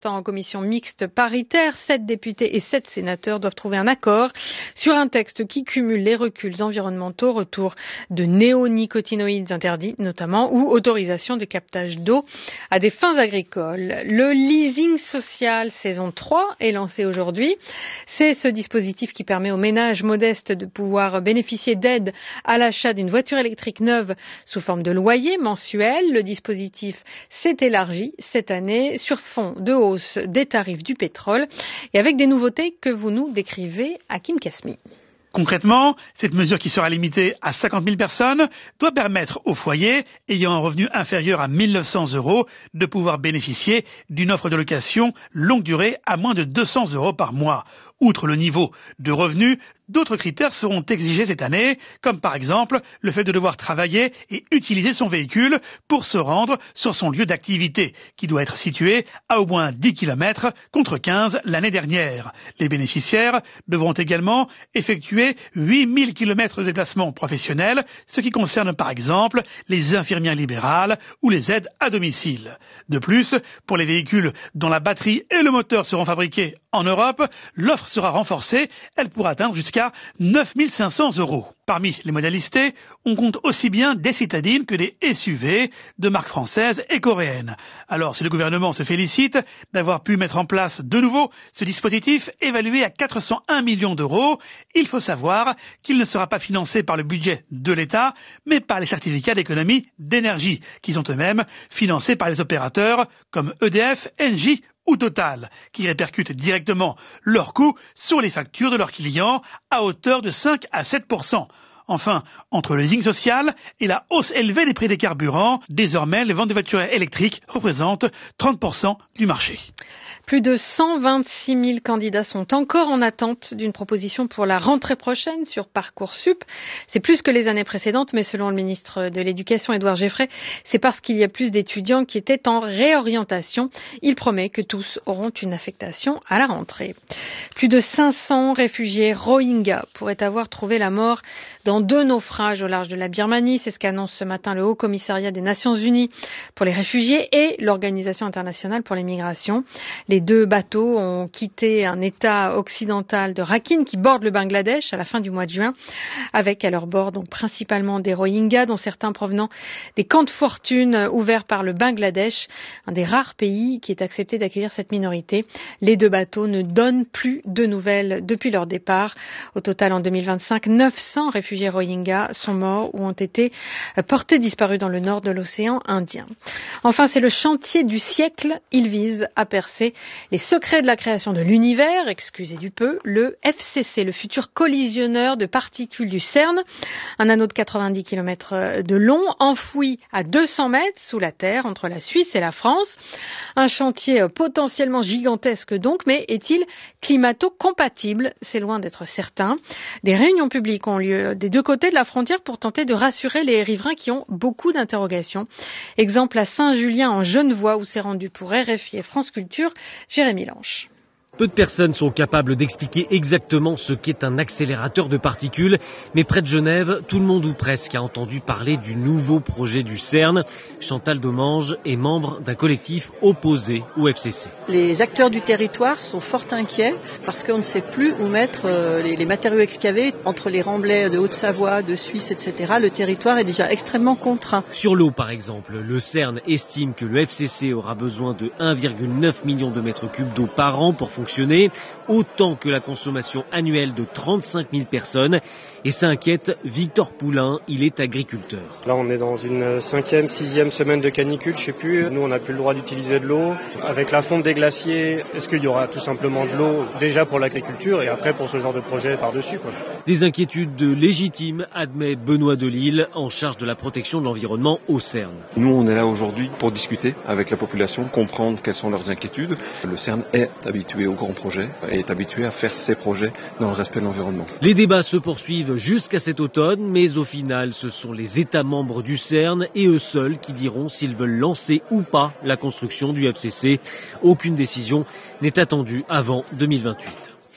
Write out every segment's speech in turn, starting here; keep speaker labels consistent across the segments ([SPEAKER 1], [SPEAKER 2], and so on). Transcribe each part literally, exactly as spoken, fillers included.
[SPEAKER 1] En commission mixte paritaire, sept députés et sept sénateurs doivent trouver un accord sur un texte qui cumule les reculs environnementaux, retour de néonicotinoïdes interdits notamment, ou autorisation de captage d'eau à des fins agricoles. Le leasing social saison trois est lancé aujourd'hui. C'est ce dispositif qui permet aux ménages modestes de pouvoir bénéficier d'aides à l'achat d'une voiture électrique neuve sous forme de loyer mensuel. Le dispositif s'est élargi cette année sur fond de hausse des tarifs du pétrole et avec des nouveautés que vous nous décrivez, Hakim Kasmi.
[SPEAKER 2] Concrètement, cette mesure qui sera limitée à cinquante mille personnes doit permettre aux foyers ayant un revenu inférieur à mille neuf cents euros de pouvoir bénéficier d'une offre de location longue durée à moins de deux cents euros par mois. Outre le niveau de revenu, d'autres critères seront exigés cette année, comme par exemple le fait de devoir travailler et utiliser son véhicule pour se rendre sur son lieu d'activité, qui doit être situé à au moins dix kilomètres contre quinze l'année dernière. Les bénéficiaires devront également effectuer huit mille kilomètres de déplacement professionnel, ce qui concerne par exemple les infirmières libérales ou les aides à domicile. De plus, pour les véhicules dont la batterie et le moteur seront fabriqués en Europe, l'offre sera renforcée, elle pourra atteindre jusqu'à neuf mille cinq cents euros. Parmi les modèles listés, on compte aussi bien des citadines que des S U V de marques françaises et coréennes. Alors, si le gouvernement se félicite d'avoir pu mettre en place de nouveau ce dispositif évalué à quatre cent un millions d'euros, il faut savoir qu'il ne sera pas financé par le budget de l'État, mais par les certificats d'économie d'énergie, qui sont eux-mêmes financés par les opérateurs comme E D F, Engie ou Total, qui répercutent directement leurs coûts sur les factures de leurs clients à hauteur de cinq à sept pour cent. Enfin, entre le leasing social et la hausse élevée des prix des carburants, désormais les ventes de voitures électriques représentent trente pour cent du marché.
[SPEAKER 1] Plus de cent vingt-six mille candidats sont encore en attente d'une proposition pour la rentrée prochaine sur Parcoursup. C'est plus que les années précédentes, mais selon le ministre de l'Éducation, Édouard Geoffrey, c'est parce qu'il y a plus d'étudiants qui étaient en réorientation. Il promet que tous auront une affectation à la rentrée. Plus de cinq cents réfugiés Rohingyas pourraient avoir trouvé la mort dans deux naufrages au large de la Birmanie. C'est ce qu'annonce ce matin le Haut Commissariat des Nations Unies pour les réfugiés et l'Organisation internationale pour les migrations. Les deux bateaux ont quitté un État occidental de Rakhine qui borde le Bangladesh à la fin du mois de juin, avec à leur bord donc principalement des Rohingyas, dont certains provenant des camps de fortune ouverts par le Bangladesh, un des rares pays qui est accepté d'accueillir cette minorité. Les deux bateaux ne donnent plus de nouvelles depuis leur départ. Au total, en deux mille vingt-cinq, neuf cents réfugiés Rohingyas sont morts ou ont été portés disparus dans le nord de l'océan Indien. Enfin, c'est le chantier du siècle. Il vise à percer les secrets de la création de l'univers, excusez du peu, le F C C, le futur collisionneur de particules du CERN, un anneau de quatre-vingt-dix kilomètres de long, enfoui à deux cents mètres sous la Terre, entre la Suisse et la France. Un chantier potentiellement gigantesque donc, mais est-il climato-compatible? C'est loin d'être certain. Des réunions publiques ont lieu des deux côtés de la frontière pour tenter de rassurer les riverains qui ont beaucoup d'interrogations. Exemple à Saint-Julien en Genevois où s'est rendu pour R F I et France Culture Jérémy Lanche.
[SPEAKER 3] Peu de personnes sont capables d'expliquer exactement ce qu'est un accélérateur de particules, mais près de Genève, tout le monde ou presque a entendu parler du nouveau projet du CERN. Chantal Domange est membre d'un collectif opposé au F C C.
[SPEAKER 4] Les acteurs du territoire sont fort inquiets parce qu'on ne sait plus où mettre les, les matériaux excavés. Entre les remblais de Haute-Savoie, de Suisse, et cetera, le territoire est déjà extrêmement contraint.
[SPEAKER 3] Sur l'eau, par exemple, le CERN estime que le F C C aura besoin de un virgule neuf million de mètres cubes d'eau par an pour fonctionner. Autant que la consommation annuelle de trente-cinq mille personnes. Et ça inquiète Victor Poulain, il est agriculteur.
[SPEAKER 5] Là, on est dans une cinquième, sixième semaine de canicule, je sais plus. Nous, on n'a plus le droit d'utiliser de l'eau. Avec la fonte des glaciers, est-ce qu'il y aura tout simplement de l'eau déjà pour l'agriculture et après pour ce genre de projet par-dessus, quoi.
[SPEAKER 3] Des inquiétudes légitimes, admet Benoît Delisle, en charge de la protection de l'environnement au CERN.
[SPEAKER 6] Nous, on est là aujourd'hui pour discuter avec la population, comprendre quelles sont leurs inquiétudes. Le CERN est habitué aux grands projets et est habitué à faire ses projets dans le respect de l'environnement.
[SPEAKER 3] Les débats se poursuivent jusqu'à cet automne, mais au final, ce sont les États membres du CERN et eux seuls qui diront s'ils veulent lancer ou pas la construction du F C C. Aucune décision n'est attendue avant deux mille vingt-huit.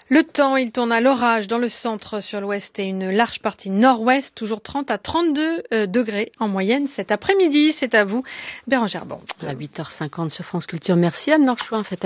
[SPEAKER 1] Le temps, il tourne à l'orage dans le centre sur l'ouest et une large partie nord-ouest, toujours trente à trente-deux degrés en moyenne cet après-midi. C'est à vous, Bérangère Bond.
[SPEAKER 7] À huit heures cinquante sur France Culture. Merci Anne-Laure Chouin.